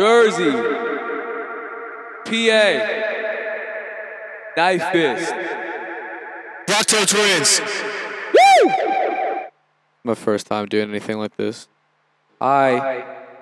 Jersey, PA, Knife Fist. Rocktail Twins. My first time doing anything like this. Hi.